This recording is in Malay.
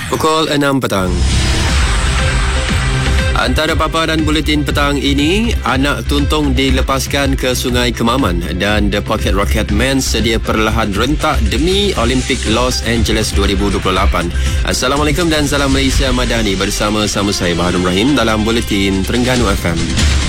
Pukul 6 petang. Antara paparan buletin petang ini, anak tuntung dilepaskan ke Sungai Kemaman dan The Pocket Rocket Man sedia perlahan rentak demi Olimpik Los Angeles 2028. Assalamualaikum dan salam Malaysia Madani, bersama saya Bahadum Rahim dalam buletin Terengganu FM.